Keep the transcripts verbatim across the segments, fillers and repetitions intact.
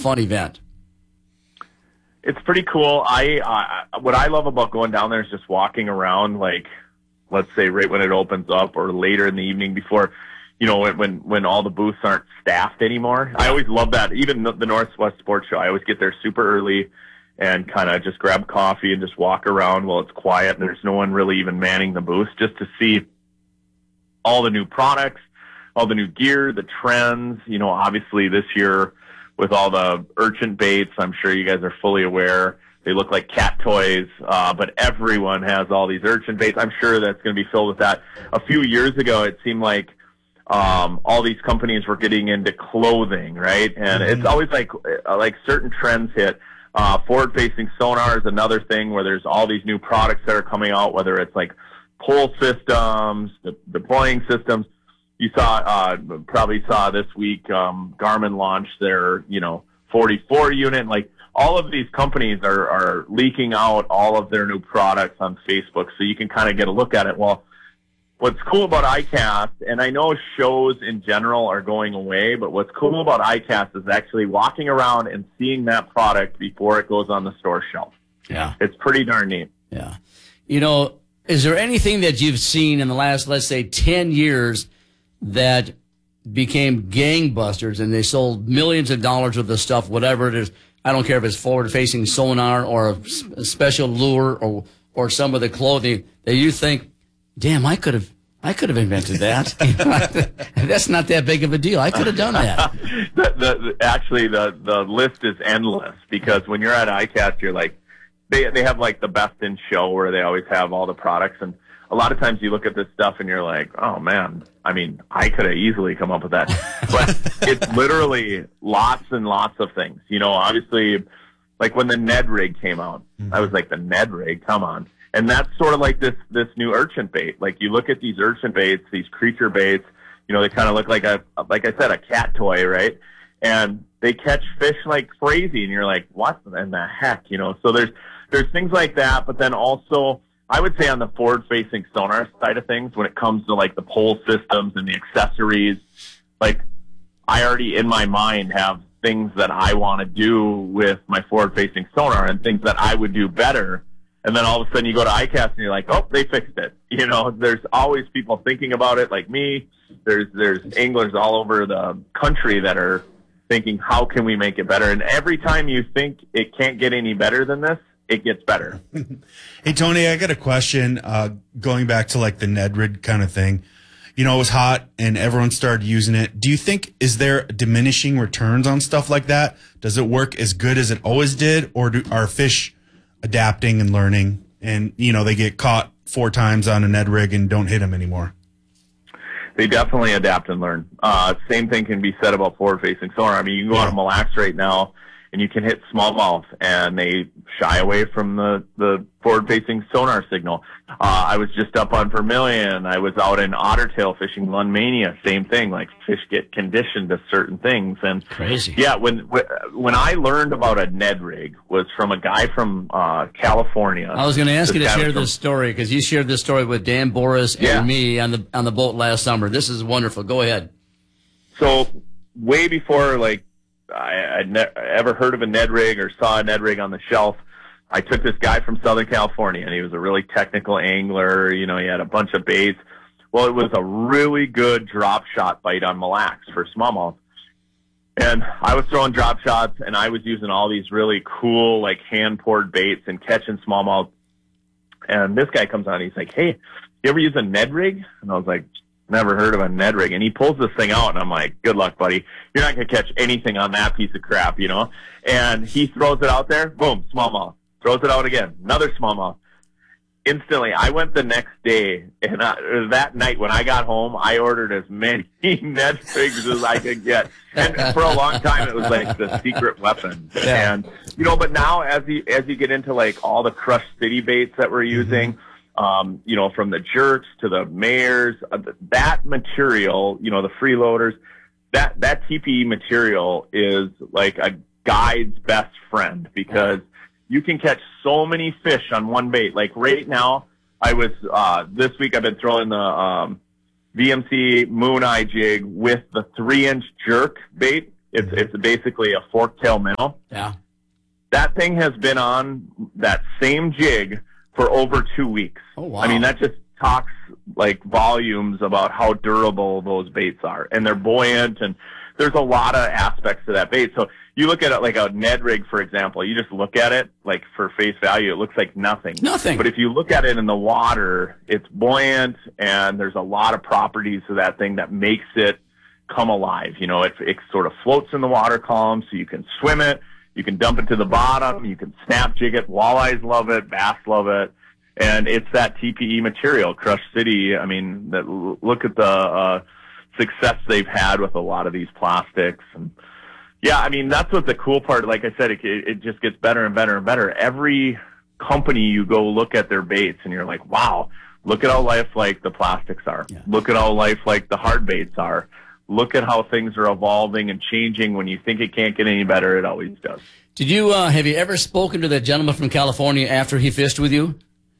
fun event. It's pretty cool. I uh, what I love about going down there is just walking around, like, let's say right when it opens up or later in the evening before, you know, when when, when all the booths aren't staffed anymore. I always love that. Even the, the Northwest Sports Show, I always get there super early and kind of just grab coffee and just walk around while it's quiet and there's no one really even manning the booths, just to see all the new products, all the new gear, the trends. You know, obviously this year with all the urchin baits, I'm sure you guys are fully aware. They look like cat toys, uh, but everyone has all these urchin baits. I'm sure that's going to be filled with that. A few years ago, it seemed like um, all these companies were getting into clothing, right? And mm-hmm. it's always like like certain trends hit. Uh, forward-facing sonar is another thing where there's all these new products that are coming out, whether it's like pole systems, de- deploying systems. You saw, uh, probably saw this week, um, Garmin launched their, you know, forty-four unit. Like, all of these companies are, are leaking out all of their new products on Facebook, so you can kind of get a look at it. Well, what's cool about iCast, and I know shows in general are going away, but what's cool about iCast is actually walking around and seeing that product before it goes on the store shelf. Yeah. It's pretty darn neat. Yeah. You know, is there anything that you've seen in the last, let's say, ten years that became gangbusters and they sold millions of dollars worth of stuff, whatever it is? I don't care if it's forward-facing sonar or a, a special lure or or some of the clothing that you think, damn, I could have I could have invented that. That's not that big of a deal. I could have done that. the, the, actually, the, the list is endless because when you're at iCast, you're like, they they have like the best in show where they always have all the products. And a lot of times you look at this stuff and you're like, oh, man, I mean, I could have easily come up with that. But it's literally lots and lots of things. You know, obviously, like when the Ned rig came out, mm-hmm. I was like, the Ned rig, come on. And that's sort of like this this new urchin bait. Like you look at these urchin baits, these creature baits, you know, they kind of look like a, like I said, a cat toy, right? And they catch fish like crazy, and you're like, what in the heck, you know? So there's there's things like that, but then also, I would say on the forward-facing sonar side of things, when it comes to like the pole systems and the accessories, like I already in my mind have things that I want to do with my forward-facing sonar and things that I would do better. And then all of a sudden you go to iCast and you're like, oh, they fixed it. You know, there's always people thinking about it like me. There's there's anglers all over the country that are thinking, how can we make it better? And every time you think it can't get any better than this, it gets better. Hey, Tony, I got a question uh, going back to like the Ned rig kind of thing. You know, it was hot and everyone started using it. Do you think, is there diminishing returns on stuff like that? Does it work as good as it always did? Or do, are fish adapting and learning and, you know, they get caught four times on a Ned rig and don't hit them anymore? They definitely adapt and learn. Uh, same thing can be said about forward-facing sonar. I mean, you can go yeah. on a Mille Lacs right now and you can hit smallmouth, and they shy away from the, the forward-facing sonar signal. Uh, I was just up on Vermilion. I was out in Ottertail fishing Lund Mania. Same thing. Like, fish get conditioned to certain things. And crazy. Yeah, when when I learned about a Ned rig was from a guy from uh, California. I was going to ask you to share this story because you shared this story with Dan Boris and yeah. me on the on the boat last summer. This is wonderful. Go ahead. So way before, like, I, I'd ne- ever heard of a Ned rig or saw a Ned rig on the shelf, I took this guy from Southern California, and he was a really technical angler. You know, he had a bunch of baits. Well, it was a really good drop shot bite on Mille Lacs for smallmouth. And I was throwing drop shots, and I was using all these really cool, like, hand-poured baits and catching smallmouth. And this guy comes on, and he's like, hey, you ever use a Ned rig? And I was like, never heard of a Ned rig. And he pulls this thing out, and I'm like, good luck, buddy. You're not going to catch anything on that piece of crap, you know? And he throws it out there, boom, smallmouth. Throws it out again, another smallmouth. Instantly, I went the next day, and I, that night when I got home, I ordered as many Ned rigs as I could get. And for a long time, it was like the secret weapon. Yeah. And, you know, but now as you, as you get into like all the Crush City baits that we're using, mm-hmm. Um, you know, from the jerks to the mayors, uh, that material, you know, the freeloaders, that, that T P E material is like a guide's best friend because you can catch so many fish on one bait. Like right now, I was, uh, this week I've been throwing the, um, V M C Moon Eye jig with the three inch jerk bait. It's it's basically a fork-tail minnow. Yeah. That thing has been on that same jig for over two weeks. Oh, wow. I mean, that just talks like volumes about how durable those baits are. And they're buoyant, and there's a lot of aspects to that bait. So you look at it like a Ned rig, for example. You just look at it, like for face value, it looks like nothing. Nothing. But if you look at it in the water, it's buoyant, and there's a lot of properties to that thing that makes it come alive. You know, it, it sort of floats in the water column, so you can swim it. You can dump it to the bottom. You can snap jig it. Walleyes love it. Bass love it. And it's that T P E material. Crush City, I mean, that, look at the uh, success they've had with a lot of these plastics. And yeah, I mean, that's what the cool part, like I said, it, it just gets better and better and better. Every company you go look at their baits and you're like, wow, look at how lifelike the plastics are. Yeah. Look at how lifelike the hard baits are. Look at how things are evolving and changing. When you think it can't get any better, it always does. Did you, uh, have you ever spoken to that gentleman from California after he fished with you?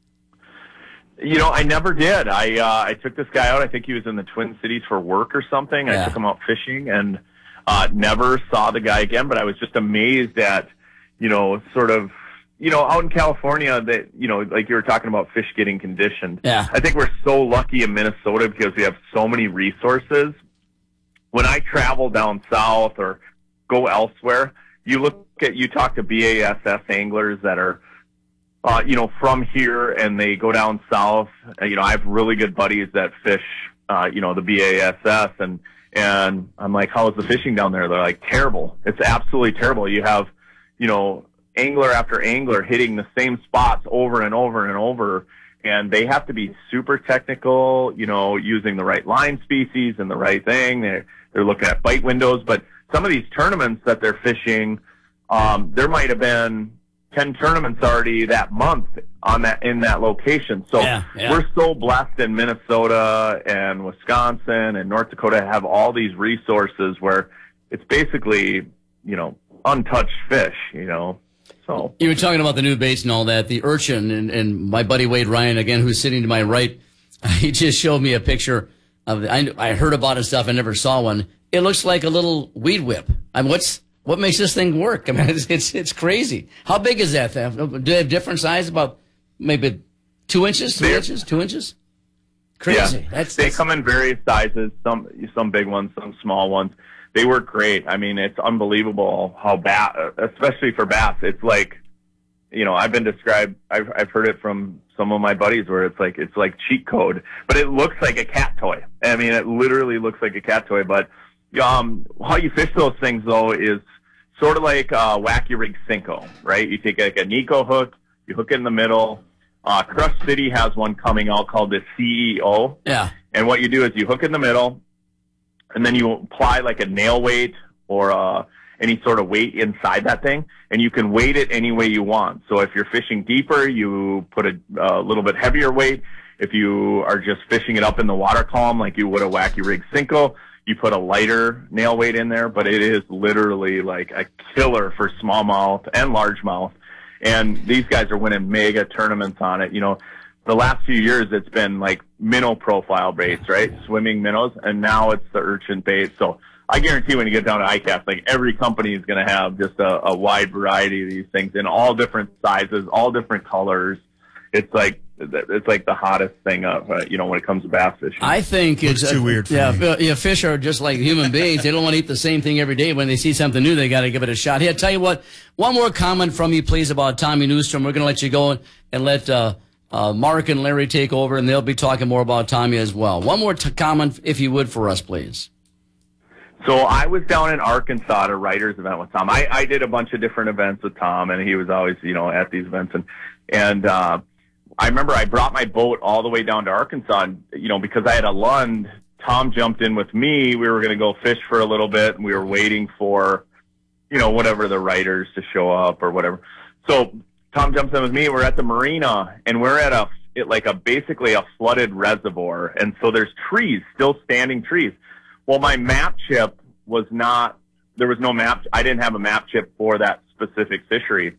You know, I never did. I, uh, I took this guy out. I think he was in the Twin Cities for work or something. Yeah. I took him out fishing and, uh, never saw the guy again, but I was just amazed at, you know, sort of, you know, out in California that, you know, like you were talking about fish getting conditioned. Yeah. I think we're so lucky in Minnesota because we have so many resources. When I travel down south or go elsewhere, you look at, you talk to B A S S anglers that are, uh, you know, from here, and they go down south. Uh, you know, I have really good buddies that fish, uh, you know, the B A S S, and, and I'm like, how is the fishing down there? They're like, terrible. It's absolutely terrible. You have, you know, angler after angler hitting the same spots over and over and over. And they have to be super technical, you know, using the right line species and the right thing. They're, they're looking at bite windows. But some of these tournaments that they're fishing, um, there might have been ten tournaments already that month on that, in that location. So yeah, yeah. We're so blessed in Minnesota and Wisconsin and North Dakota to have all these resources where it's basically, you know, untouched fish, you know. So you were talking about the new baits and all that, the urchin, and, and my buddy Wade Ryan, again, who's sitting to my right, he just showed me a picture of the, I, I heard about his stuff. I never saw one. It looks like a little weed whip. I mean, what's, what makes this thing work? I mean, it's, it's, it's crazy. How big is that thing? Do they have different size? About maybe two inches, three They're, inches, two inches? Crazy. Yeah. That's, they that's, come in various sizes, some, some big ones, some small ones. They work great. I mean, it's unbelievable how bass, especially for bass, it's like, you know, I've been described, I've, I've heard it from some of my buddies where it's like, it's like cheat code, but it looks like a cat toy. I mean, it literally looks like a cat toy, but, um, how you fish those things though is sort of like a wacky rig Cinco, right? You take like a Nico hook, you hook it in the middle. Uh, Crush City has one coming out called the C E O. Yeah. And what you do is you hook in the middle, and then you apply like a nail weight or uh, any sort of weight inside that thing, and you can weight it any way you want. So if you're fishing deeper, you put a, a little bit heavier weight. If you are just fishing it up in the water column like you would a Wacky Rig Cinco, you put a lighter nail weight in there, but it is literally like a killer for smallmouth and largemouth. And these guys are winning mega tournaments on it. You know, the last few years, it's been like minnow profile baits, right? Swimming minnows. And now it's the urchin bait. So I guarantee when you get down to I CAST, like every company is going to have just a, a wide variety of these things in all different sizes, all different colors. It's like, it's like the hottest thing of, uh, you know, when it comes to bass fishing. I think it's, it's too uh, weird for yeah, me. Yeah, fish are just like human beings. They don't want to eat the same thing every day. When they see something new, they got to give it a shot. Here, tell you what, one more comment from you, please, about Tommy Newstrom. We're going to let you go and, and let uh, uh, Mark and Larry take over, and they'll be talking more about Tommy as well. One more t- comment, if you would, for us, please. So I was down in Arkansas at a writers event with Tom. I, I did a bunch of different events with Tom, and he was always, you know, at these events. And, and, uh, I remember I brought my boat all the way down to Arkansas, and, you know, because I had a Lund, Tom jumped in with me. We were going to go fish for a little bit, and we were waiting for, you know, whatever the writers to show up or whatever. So Tom jumps in with me. We're at the marina, and we're at a, it, like a, basically a flooded reservoir. And so there's trees, still standing trees. Well, my map chip was not, there was no map. I didn't have a map chip for that specific fishery.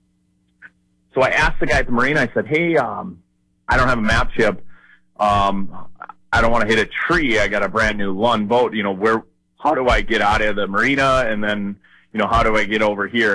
So I asked the guy at the marina, I said, hey, um, I don't have a map chip. Um, I don't want to hit a tree. I got a brand new Lund boat. You know, where, how do I get out of the marina, and then, you know, how do I get over here?